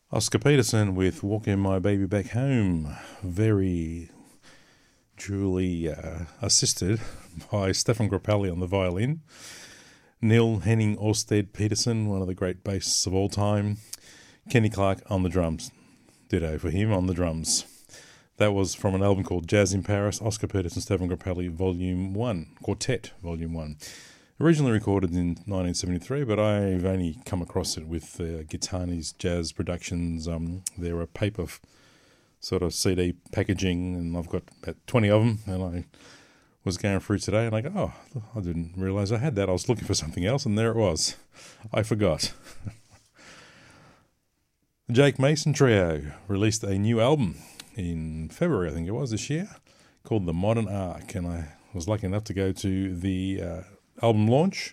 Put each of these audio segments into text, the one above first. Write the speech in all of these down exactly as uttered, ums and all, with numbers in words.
Oscar Peterson with Walking My Baby Back Home, very duly uh, assisted by Stefan Grappelli on the violin, Neil Henning Orsted Peterson, one of the great bassists of all time, Kenny Clark on the drums, ditto for him on the drums. That was from an album called Jazz in Paris, Oscar Peterson, Stefan Grappelli, Volume one, Quartet, Volume one. Originally recorded in nineteen seventy-three, but I've only come across it with uh, Gitani's Jazz Productions. Um, they're a paper f- sort of C D packaging, and I've got about twenty of them, and I was going through today, and I go, oh, I didn't realise I had that. I was looking for something else, and there it was. I forgot. The Jake Mason Trio released a new album in February, I think it was, this year, called The Modern Ark, and I was lucky enough to go to the uh, album launch,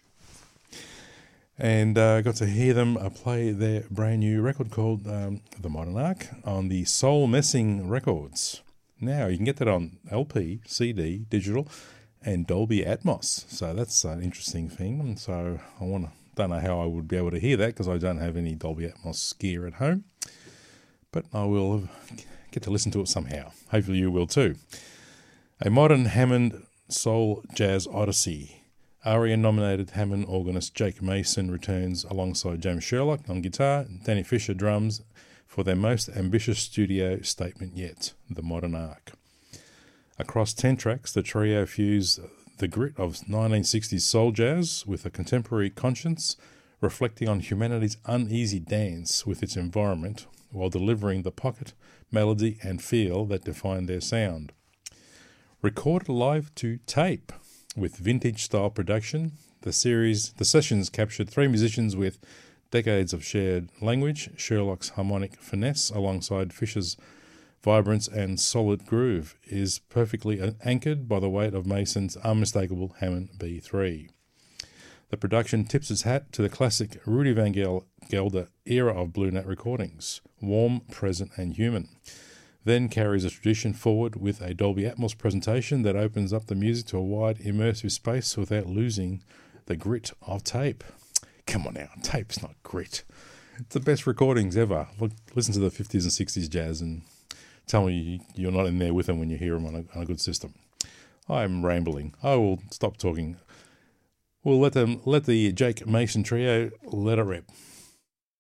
and I uh, got to hear them uh, play their brand new record called um, The Modern Ark on the Soul Messing Records. Now you can get that on L P, C D, digital, and Dolby Atmos. So that's an interesting thing. And so I want to don't know how I would be able to hear that because I don't have any Dolby Atmos gear at home, but I will get to listen to it somehow. Hopefully you will too. A modern Hammond soul jazz odyssey. ARIA-nominated Hammond organist Jake Mason returns alongside James Sherlock on guitar, Danny Fisher drums, for their most ambitious studio statement yet, The Modern Ark. Across ten tracks, the trio fuse the grit of nineteen sixties soul jazz with a contemporary conscience, reflecting on humanity's uneasy dance with its environment, while delivering the pocket, melody and feel that define their sound. Recorded live to tape, with vintage-style production, the series, the sessions captured three musicians with decades of shared language, Sherlock's harmonic finesse alongside Fisher's vibrance and solid groove is perfectly anchored by the weight of Mason's unmistakable Hammond B three. The production tips its hat to the classic Rudy Van Gelder era of Blue Note recordings, warm, present and human. Then carries a tradition forward with a Dolby Atmos presentation that opens up the music to a wide, immersive space without losing the grit of tape. Come on now, tape's not grit. It's the best recordings ever. Look, listen to the fifties and sixties jazz and tell me you're not in there with them when you hear them on a, on a good system. I'm rambling. I will stop talking. We'll let them let the Jake Mason Trio let it rip.